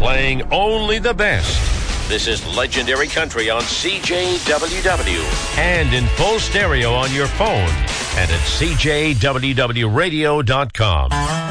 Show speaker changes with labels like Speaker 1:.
Speaker 1: playing only the best. This is Legendary Country on CJWW and in full stereo on your phone and at CJWWradio.com.